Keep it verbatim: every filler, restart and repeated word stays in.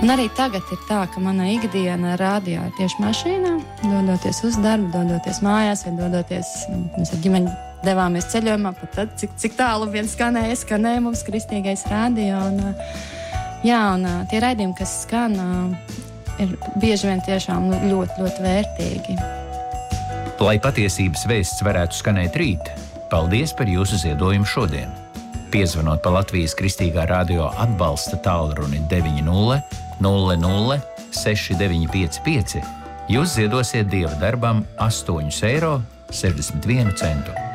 Un arī tagad ir tā, ka mana ikdiena rādio ir tieši mašīnā, dodoties uz darbu, dodoties mājās vai dodoties, mēs ar ģimeni devāmies ceļojumā, pat tad, cik, cik tālu vien skanēja, skanēja mums kristīgais rādio. Un, jā, un tie raidījumi, kas skan, ir bieži vien tiešām ļoti, ļoti vērtīgi. Lai patiesības vēsts varētu skanēt rīt, paldies par jūsu ziedojumu šodien. Piezvanot pa Latvijas Kristīgā radio atbalsta tālruni deviņi nulle nulle nulle seši deviņi pieci pieci, jūs ziedosiet Dieva darbam astoņus eiro sešdesmit vienu centu.